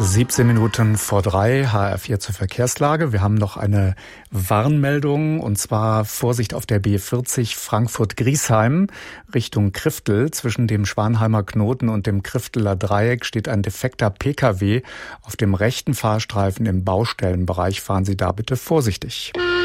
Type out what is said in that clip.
17 Minuten vor 3, HR4 zur Verkehrslage. Wir haben noch eine Warnmeldung, und zwar Vorsicht auf der B40 Frankfurt-Griesheim Richtung Kriftel. Zwischen dem Schwanheimer Knoten und dem Krifteler Dreieck steht ein defekter Pkw auf dem rechten Fahrstreifen im Baustellenbereich. Fahren Sie da bitte vorsichtig.